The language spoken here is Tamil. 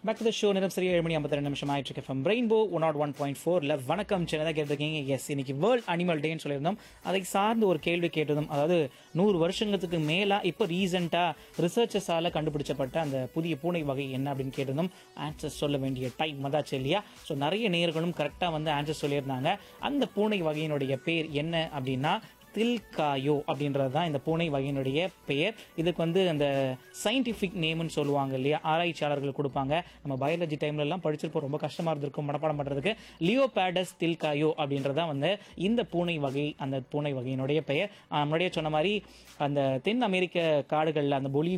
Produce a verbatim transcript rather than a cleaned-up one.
Back to the show. நேரம் சரியா ஏழு மணி ஐம்பத்தி ரெண்டு நிமிஷம் ஆயிட்டு இருக்கு. Rainbow one not one point ஃபோர்ல வணக்கம் சின்னதாக கேட்டிருக்கீங்க. எஸ், இன்னைக்கு வேர்ல்ட் அனிமல் டேன்னு சொல்லியிருந்தோம். அதை சார்ந்து ஒரு கேள்வி கேட்டதும், அதாவது நூறு வருஷங்களுக்கு மேலா இப்போ ரீசெண்டாக ரிசர்ச்சஸால கண்டுபிடிச்சப்பட்ட அந்த புதிய பூனை வகை என்ன அப்படின்னு கேட்டிருந்தோம். ஆன்சர் சொல்ல வேண்டிய டைம் வந்தாச்சு இல்லையா? ஸோ நிறைய நேயர்களும் கரெக்டாக வந்து ஆன்சர் சொல்லியிருந்தாங்க. அந்த பூனை வகையினுடைய பேர் என்ன அப்படின்னா தில்காயோ அப்படின்றது தான் இந்த பூனை வகையினுடைய பெயர். இதுக்கு வந்து அந்த சயின்டிஃபிக் நேம்னு சொல்லுவாங்க இல்லையா, ஆராய்ச்சியாளர்கள் கொடுப்பாங்க. நம்ம பயாலஜி டைம்ல எல்லாம் படிச்சிருப்போம், ரொம்ப கஷ்டமா இருந்திருக்கும் மனப்பாடம் பண்றதுக்கு. லியோபேடஸ் தில்காயோ அப்படின்றதான் வந்து இந்த பூனை வகை, அந்த பூனை வகையினுடைய பெயர். முன்னாடியே சொன்ன மாதிரி அந்த தென் அமெரிக்க காடுகளில், அந்த பொலி